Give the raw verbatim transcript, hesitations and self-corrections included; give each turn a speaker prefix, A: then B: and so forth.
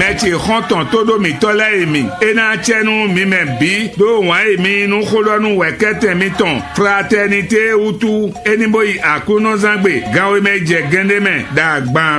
A: etsi xɔtɔn todo mi tɔlɛ emi ena tsɛnu mi mɛ bi do wɔn emi nuxolɔnu wɛkɛtɛ mi tɔn fraternité utu enibo yi akunɔzangbe gawo me dze gɛndɛ mɛ da gbã